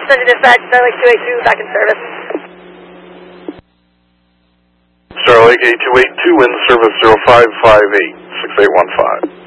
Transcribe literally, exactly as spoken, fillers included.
Center Dispatch, Starlake two eight two, back in service. Starlake eight two eight two, wind service zero five five eight, six eight one five.